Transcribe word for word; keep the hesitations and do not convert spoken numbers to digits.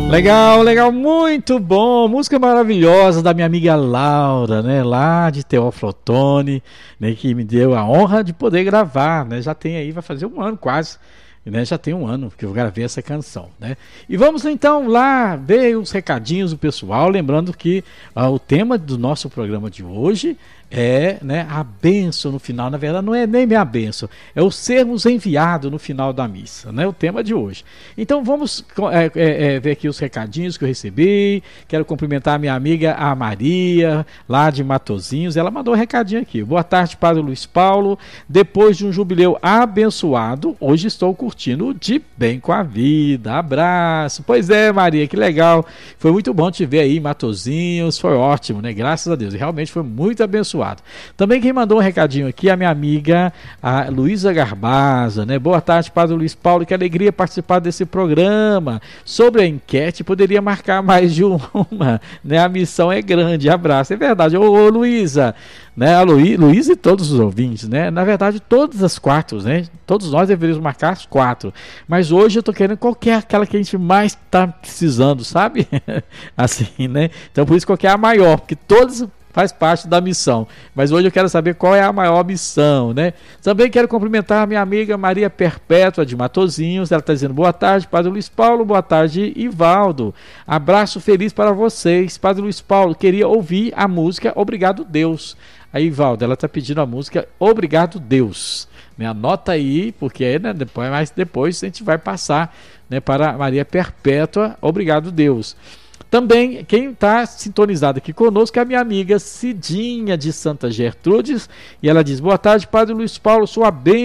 Legal, legal, muito bom. Música maravilhosa da minha amiga Laura, né? Lá de Teófilo Otoni, né? Que me deu a honra de poder gravar, né? Já tem aí, vai fazer um ano quase. Né, já tem um ano que eu gravei essa canção, né? E vamos então lá ver os recadinhos do pessoal, lembrando que ah, o tema do nosso programa de hoje é, né, a bênção no final. Na verdade não é nem minha bênção, é o sermos enviados no final da missa, né? O tema de hoje. Então vamos é, é, é, ver aqui os recadinhos que eu recebi. Quero cumprimentar a minha amiga a Maria, lá de Matozinhos. Ela mandou um recadinho aqui: boa tarde, Padre Luiz Paulo, depois de um jubileu abençoado, hoje estou curtindo de bem com a vida. Abraço. Pois é, Maria, que legal. Foi muito bom te ver aí em Matozinhos. Foi ótimo, né? Graças a Deus. E realmente foi muito abençoado. Também quem mandou um recadinho aqui é a minha amiga a Luísa Garbaza, né? Boa tarde, Padre Luiz Paulo. Que alegria participar desse programa. Sobre a enquete, poderia marcar mais de uma, né? A missão é grande. Abraço. É verdade. Ô, ô Luísa, né? A Luí, Luísa e todos os ouvintes, né? Na verdade, todas as quatro, né? Todos nós deveríamos marcar as quatro. Mas hoje eu tô querendo qualquer aquela que a gente mais tá precisando, sabe? Assim, né? Então por isso qualquer a maior, porque todas faz parte da missão. Mas hoje eu quero saber qual é a maior missão, né? Também quero cumprimentar a minha amiga Maria Perpétua de Matozinhos. Ela está dizendo boa tarde, Padre Luiz Paulo. Boa tarde, Ivaldo. Abraço feliz para vocês. Padre Luiz Paulo, queria ouvir a música Obrigado Deus. Aí, Ivaldo, ela está pedindo a música Obrigado Deus. Né? Anota aí, porque né, depois, mas depois a gente vai passar, né, para Maria Perpétua. Obrigado Deus. Também, quem está sintonizado aqui conosco é a minha amiga Cidinha de Santa Gertrudes, e ela diz, boa tarde, Padre Luiz Paulo, sua bênção